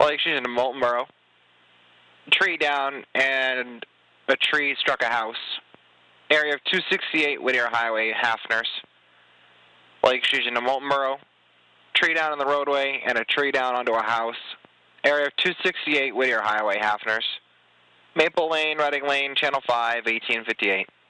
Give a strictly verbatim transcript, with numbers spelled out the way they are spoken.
Lake Station to Molten Borough. Tree down and a tree struck a house. Area of two sixty-eight Whittier Highway, Hafners. Lake Station to Molten Borough. Tree down on the roadway and a tree down onto a house. Area of two sixty-eight Whittier Highway, Hafners. Maple Lane, Reading Lane, Channel five, eighteen fifty-eight.